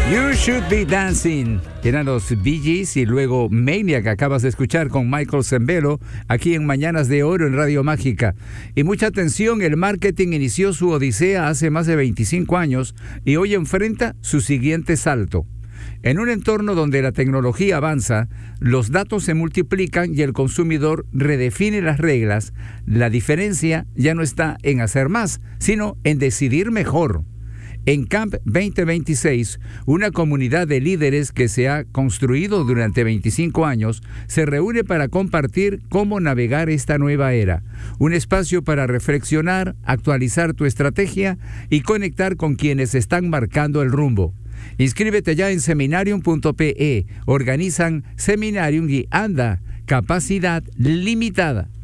You Should Be Dancing. Eran los Bee Gees y luego Maniac, que acabas de escuchar con Michael Sembello, aquí en Mañanas de Oro en Radio Mágica. Y mucha atención, el marketing inició su odisea hace más de 25 años y hoy enfrenta su siguiente salto. En un entorno donde la tecnología avanza, los datos se multiplican y el consumidor redefine las reglas, la diferencia ya no está en hacer más, sino en decidir mejor. En Camp 2026, una comunidad de líderes que se ha construido durante 25 años se reúne para compartir cómo navegar esta nueva era. Un espacio para reflexionar, actualizar tu estrategia y conectar con quienes están marcando el rumbo. Inscríbete ya en seminarium.pe. Organizan Seminarium y ANDA, capacidad limitada.